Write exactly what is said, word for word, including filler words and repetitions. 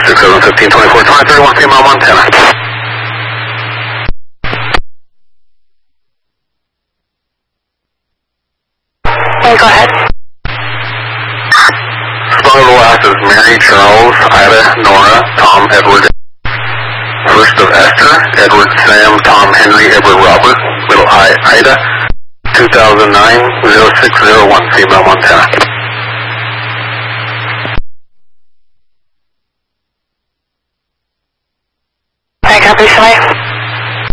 six seven fifteen twenty-four twenty thirty-one female Montana. Okay, go ahead. Spawn of the last is Mary, Charles, Ida, Nora, Tom, Edward. First of Esther, Edward, Sam, Tom, Henry, Edward, Robert. Little I, Ida. two thousand nine oh six oh one female Montana.